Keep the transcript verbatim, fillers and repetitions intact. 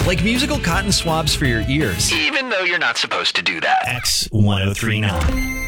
like musical cotton swabs for your ears. Even though you're not supposed to do that. X ten thirty-nine.